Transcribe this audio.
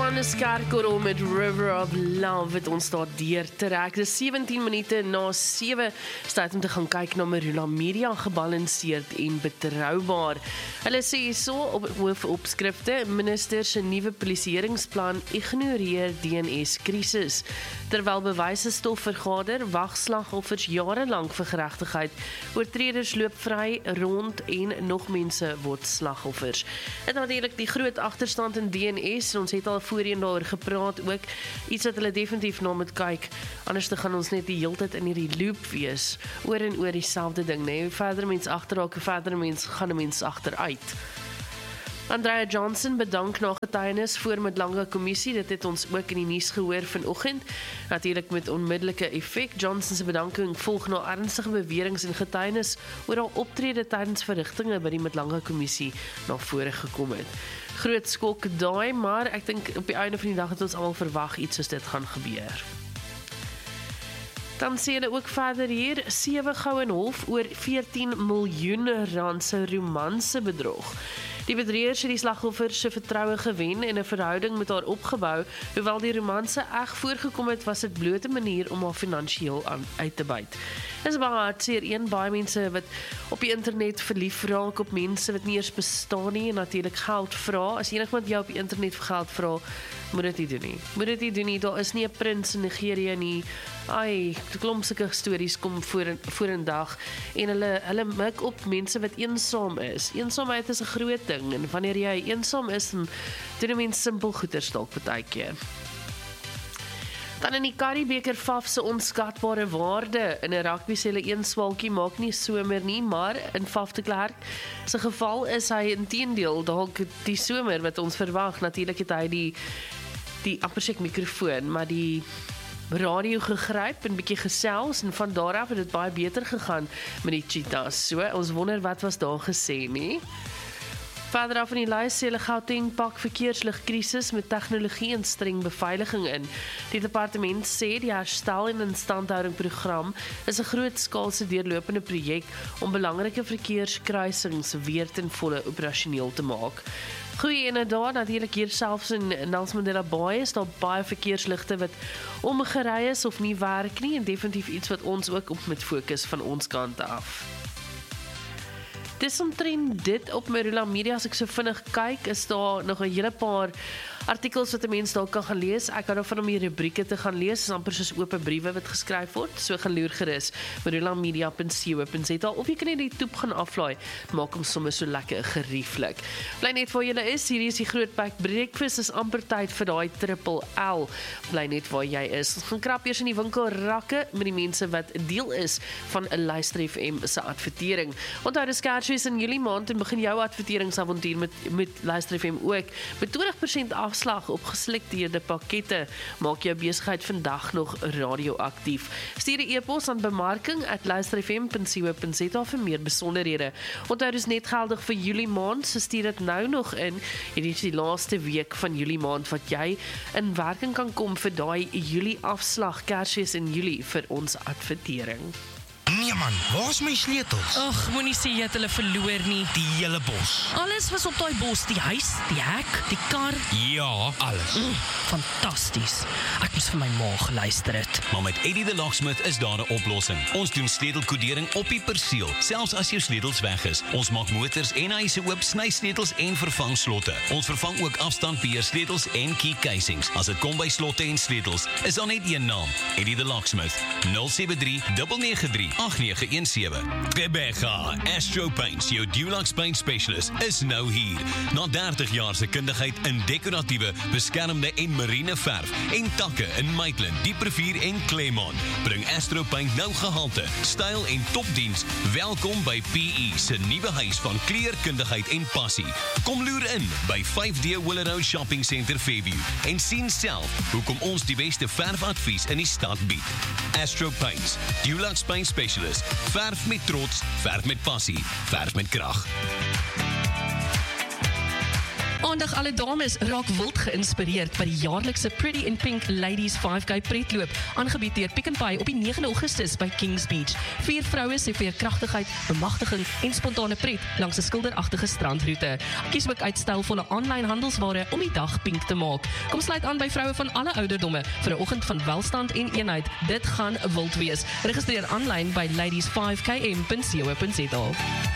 Johannes Kerkorrel met River of Love wat ons daar deur trek. Dis 17 minute na 7. Tyd om te gaan kyk na Marula Media, gebalanseerd en betroubaar. Hulle sê so op hoofopskrifte: minister se nuwe polisieringsplan ignoreer DNS-krisis. Terwyl bewyse stof vergader, wag slagoffers jarelank vir geregtigheid. Oortreders loop vry rond en nog mense word slagoffers. En natuurlik die groot agterstand in DNS. Ons het al voorheen daaroor gepraat ook. Iets wat hulle definitief na moet kyk. Anders te gaan ons net die hele tyd in hierdie loop wees. Oor en oor dieselfde ding, nee. Hoe verder mens agterraak, hoe verder mens gaan 'n mens agteruit. Andrea Johnson bedank na getuienis voor Madlanga kommissie. Dit het ons ook in die nuus gehoor vanoggend. Natuurlik met onmiddellike effek. Johnson se bedanking volg na ernstige beweringe en getuienis oor haar optrede tydens verrigtinge by die Madlanga kommissie na vore gekom het. Groot skok daai, maar ek dink op die einde van die dag het ons almal verwag iets soos dit gaan gebeur. Dan sê hulle ook verder hier, 7 goue hof oor 14 miljoen rand se romanse bedrog. Die bedrieërs het die slagoffer se vertroue gewen en 'n verhouding met haar opgebou, hoewel die romanse eg voorgekom het, was dit bloot 'n manier om haar finansiëel uit te byt. Dit is baie hartseer, baie mense wat op die internet verlief raak op mense wat nie eers bestaan nie en natuurlik geld vra. As enigiemand jou op die internet vir geld vra, moet dit nie doen nie. Moet dit nie doen nie, daar is nie 'n prins in Nigerië nie. Ai, die klomp sulke stories kom voor in dag en hulle mik op mense wat eensaam is. Eensaamheid is 'n groot ding en wanneer jy eensaam is, dan doen mense simpel goeders dalk partykeer. Dan in die Currie-beker Faf se onskatbare waarde. In 'n rugby sê hulle een swalkie maak nie somer nie, maar in Faf de Klerk se geval is hy inteendeel dalk die somer wat ons verwag. Natuurlik het hy die amper sê mikrofoon, maar die radio gegryp en bietjie gesels en van daar af het dit baie beter gegaan met die Cheetahs. So, ons wonder wat was daar gesê, nie? Verder af in die lys sê hulle Gauteng pak verkeersligkrisis met tegnologie en streng beveiliging in. Die departement sê die herstel en instandhouding program is 'n grootskaalse deurlopende projek om belangrike verkeerskruisings weer ten volle operasioneel te maak. Goeie ene daar, natuurlik hier selfs in Nelson Mandela Bay is daar baie verkeersligte wat omgery is of nie werk nie en definitief iets wat ons ook op met fokus van ons kant af. Dis omtrent dit op Marula Media. As ek so vinnig kyk, is daar nog 'n hele paar artikels wat 'n mens daar kan gaan lees. Ek hou daarvan om die rubrieke te gaan lees. Dit is amper soos oop briewe wat geskryf word. So gaan loer gerus marulamedia.co.za of jy kan net die toep gaan aflaai. Maak hom sommer so lekker gerieflik. Bly net waar jy is. Hierdie is die Groot Pack Breakfast. Is amper tyd vir daai triple L. Bly net waar jy is. Ons gaan krap eers in die winkelrakke met die mense wat deel is van 'n Luister FM se advertering. Onthou dis Kersfees in Julie maand en begin jou adverteringsavontuur met Luister FM ook. Met 20% afslag op geselekteerde pakkette. Maak jou besigheid vandag nog radioaktief. Stuur 'n e-pos aan bemarking@luisterfm.co.za vir meer besonderhede. Onthou dis net geldig vir Julie maand, so stuur dit nou nog in. Hierdie is die laaste week van Julie maand wat jy in werking kan kom vir daai Julie afslag Kersfees in Julie vir ons advertering. Nee man, waar is my sleutels? Ag, moenie sê jy het hulle verloor nie. Die hele bos. Alles was op daai bos, die huis, die hek, die kar. Ja, alles. Fantasties. Ek moes vir my ma geluister het. Maar met Eddie the Locksmith is daar 'n oplossing. Ons doen sleutelkodering op die perseel, selfs as jou sleutels weg is. Ons maak motors en huise oop, sny sleutels en vervang slotte. Ons vervang ook afstandbeheer sleutels en key casings. As dit kom by slotte en sleutels, is daar net een naam, Eddie the Locksmith. 073 993 8917. Rebecca, Astro Paints, jou Dulux Paint Specialist, is nou hier. Na 30 jaar se kundigheid in dekoratiewe, beskermde en marine verf en takke in Maitland, Dieprivier en Claremont, bring Astro Paint nou gehalte, styl en topdiens. Welkom by PE se nuwe huis van kleurkundigheid en passie. Kom loer in by 5D Willow Shopping Center Fairview en sien self hoekom ons die beste verfadvies in die stad bied. Astro Paints, Dulux Paint Specialist. Verf met trots, verf met passie, verf met krag. Aandag alle dames, raak wild geïnspireerd by die jaarlikse Pretty in Pink Ladies 5K pretloop, aangebied deur Pick n Pay op die 9 Augustus by Kings Beach. 4 vroue se veerkragtigheid, bemagtiging en spontane pret langs 'n skilderagtige strandroete. Kies ook uit stylvolle aanlyn handelsware om die dag pink te maak. Kom sluit aan by vroue van alle ouderdomme vir 'n oggend van welstand en eenheid. Dit gaan wild wees. Registreer aanlyn by ladies5km.co.za.